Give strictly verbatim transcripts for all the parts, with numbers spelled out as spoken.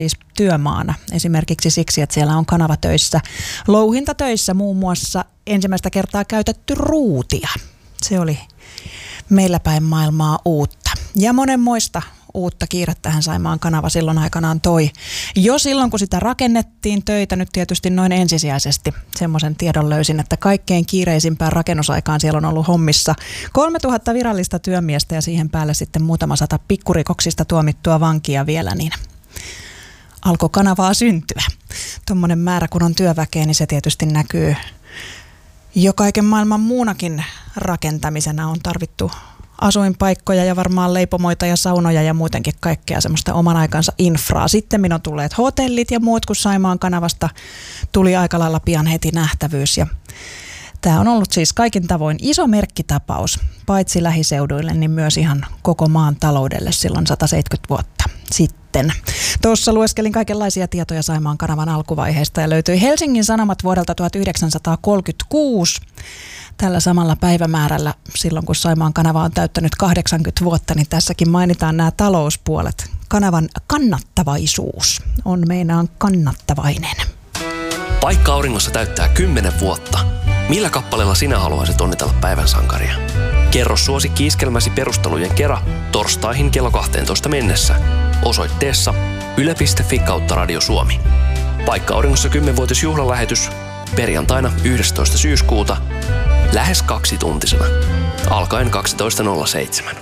siis työmaana. Esimerkiksi siksi, että siellä on kanavatöissä, louhintatöissä muun muassa ensimmäistä kertaa käytetty ruutia. Se oli meillä päin maailmaa uutta. Ja monenmoista uutta kiirettähän Saimaan kanava silloin aikanaan toi. Jo silloin, kun sitä rakennettiin, töitä nyt tietysti noin ensisijaisesti. Semmoisen tiedon löysin, että kaikkein kiireisimpään rakennusaikaan siellä on ollut hommissa kolmetuhatta virallista työmiestä ja siihen päälle sitten muutama sata pikkurikoksista tuomittua vankia vielä, niin alkoi kanavaa syntyä. Tuommoinen määrä, kun on työväkeä, niin se tietysti näkyy jo kaiken maailman muunakin rakentamisena. On tarvittu asuinpaikkoja ja varmaan leipomoita ja saunoja ja muutenkin kaikkea semmoista oman aikansa infraa. Sitten on tulleet hotellit ja muut, kun Saimaan kanavasta tuli aika lailla pian heti nähtävyys. Ja tämä on ollut siis kaikin tavoin iso merkkitapaus, paitsi lähiseuduille, niin myös ihan koko maan taloudelle silloin sata seitsemänkymmentä vuotta sitten. Tuossa lueskelin kaikenlaisia tietoja Saimaan kanavan alkuvaiheesta ja löytyi Helsingin Sanomat vuodelta tuhatyhdeksänsataakolmekymmentäkuusi. Tällä samalla päivämäärällä, silloin kun Saimaan kanava on täyttänyt kahdeksankymmentä vuotta, niin tässäkin mainitaan nämä talouspuolet. Kanavan kannattavaisuus on meinaan kannattavainen. Paikka Auringossa täyttää kymmenen vuotta. Millä kappaleella sinä haluaisit onnitella päivän sankaria? Kerro suosikki iskelmäsi perustelujen kera torstaihin kello kahteentoista mennessä. Osoitteessa yle piste fi kautta Radio Suomi. Paikka Auringossa kymmenvuotisjuhlalähetys perjantaina yhdestoista syyskuuta lähes kaksituntisena, alkaen kaksitoista nolla seitsemän.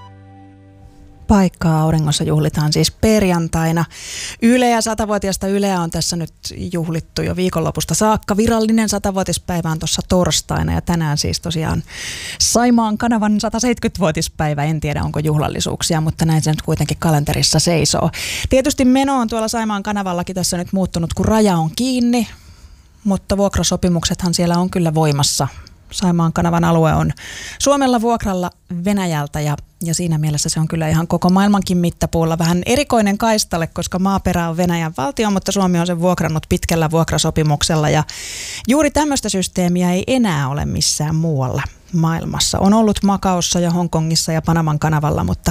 Paikkaa Auringossa juhlitaan siis perjantaina. Yle ja satavuotiaasta Yleä on tässä nyt juhlittu jo viikonlopusta saakka. Virallinen satavuotispäivä on tuossa torstaina ja tänään siis tosiaan Saimaan kanavan sata seitsemänkymmentävuotispäivä. En tiedä onko juhlallisuuksia, mutta näin se nyt kuitenkin kalenterissa seisoo. Tietysti meno on tuolla Saimaan kanavallakin tässä nyt muuttunut, kun raja on kiinni, mutta vuokrasopimuksethan siellä on kyllä voimassa. Saimaan kanavan alue on Suomella vuokralla Venäjältä ja, ja siinä mielessä se on kyllä ihan koko maailmankin mittapuulla vähän erikoinen kaistalle, koska maaperä on Venäjän valtio, mutta Suomi on sen vuokrannut pitkällä vuokrasopimuksella ja juuri tämmöistä systeemiä ei enää ole missään muualla maailmassa. On ollut Makaossa ja Hongkongissa ja Panaman kanavalla, mutta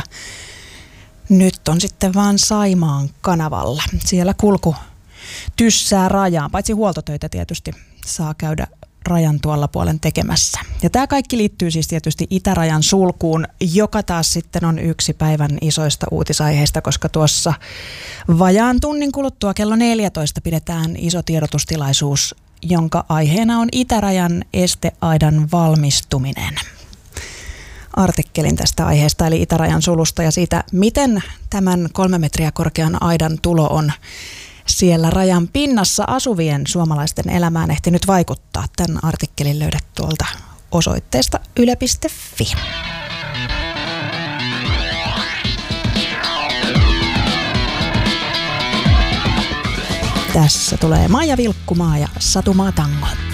nyt on sitten vaan Saimaan kanavalla. Siellä kulku tyssää rajaan, paitsi huoltotöitä tietysti saa käydä rajan tuolla puolen tekemässä. Ja tämä kaikki liittyy siis tietysti itärajan sulkuun, joka taas sitten on yksi päivän isoista uutisaiheista, koska tuossa vajaan tunnin kuluttua kello neljätoista pidetään iso tiedotustilaisuus, jonka aiheena on itärajan esteaidan valmistuminen. Artikkelin tästä aiheesta eli itärajan sulusta ja siitä, miten tämän kolme metriä korkean aidan tulo on siellä rajan pinnassa asuvien suomalaisten elämään ehtinyt vaikuttaa. Tämän artikkelin löydät tuolta osoitteesta yle piste fi. Tässä tulee Maija Vilkkumaa ja Satu Matango.